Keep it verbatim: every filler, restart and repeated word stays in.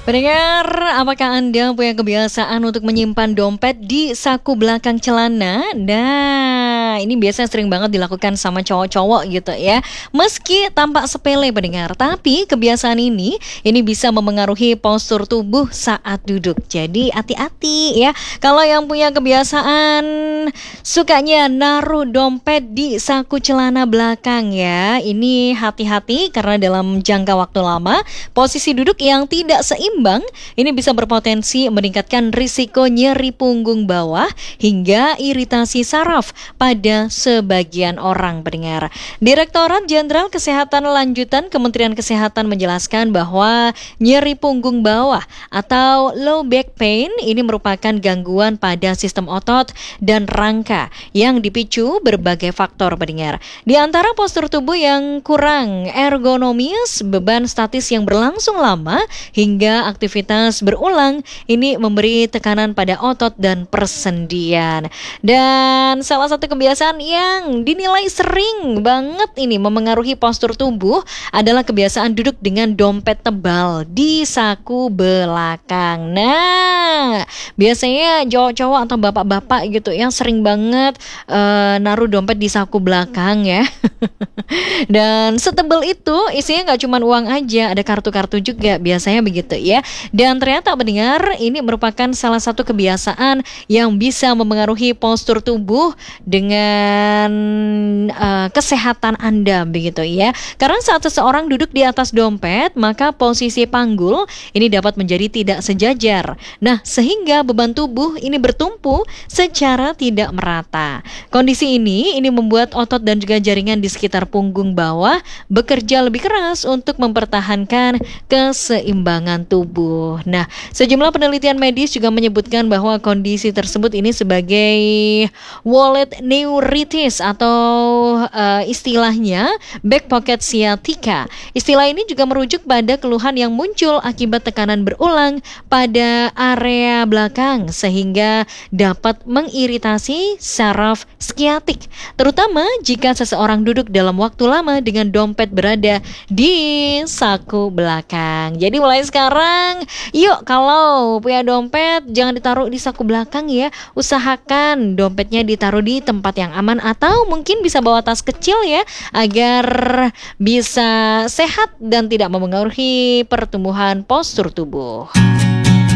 Pendengar, apakah Anda punya kebiasaan untuk menyimpan dompet di saku belakang celana? Nah, ini biasanya sering banget dilakukan sama cowok-cowok gitu ya. Meski tampak sepele pendengar, tapi kebiasaan ini ini bisa memengaruhi postur tubuh saat duduk. Jadi hati-hati ya. Kalau yang punya kebiasaan sukanya naruh dompet di saku celana belakang ya. Ini hati-hati karena dalam jangka waktu lama, posisi duduk yang tidak seimbang Imbang, ini bisa berpotensi meningkatkan risiko nyeri punggung bawah hingga iritasi saraf pada sebagian orang pendengar. Direktorat Jenderal Kesehatan Lanjutan Kementerian Kesehatan menjelaskan bahwa nyeri punggung bawah atau low back pain ini merupakan gangguan pada sistem otot dan rangka yang dipicu berbagai faktor pendengar. Di antara postur tubuh yang kurang ergonomis, beban statis yang berlangsung lama hingga aktivitas berulang ini memberi tekanan pada otot dan persendian. Dan salah satu kebiasaan yang dinilai sering banget ini memengaruhi postur tubuh adalah kebiasaan duduk dengan dompet tebal di saku belakang. Nah, biasanya cowok-cowok atau bapak-bapak gitu yang sering banget uh, naruh dompet di saku belakang ya. Dan setebal itu isinya nggak cuma uang aja, ada kartu-kartu juga biasanya begitu ya. Dan ternyata pendengar, ini merupakan salah satu kebiasaan yang bisa memengaruhi postur tubuh dengan uh, kesehatan Anda begitu ya. Karena saat seseorang duduk di atas dompet, maka posisi panggul ini dapat menjadi tidak sejajar. Nah, sehingga beban tubuh ini bertumpu secara tidak merata. Kondisi ini ini membuat otot dan juga jaringan di sekitar punggung bawah bekerja lebih keras untuk mempertahankan keseimbangan tubuh. Nah, sejumlah penelitian medis juga menyebutkan bahwa kondisi tersebut ini sebagai wallet neuritis atau uh, istilahnya back pocket sciatica. Istilah ini juga merujuk pada keluhan yang muncul akibat tekanan berulang pada area belakang sehingga dapat mengiritasi saraf skiatik, terutama jika seseorang duduk dalam waktu lama dengan dompet berada di saku belakang. Jadi mulai sekarang, yuk kalau punya dompet jangan ditaruh di saku belakang ya. Usahakan dompetnya ditaruh di tempat yang aman atau mungkin bisa bawa tas kecil ya, agar bisa sehat dan tidak memengaruhi pertumbuhan postur tubuh.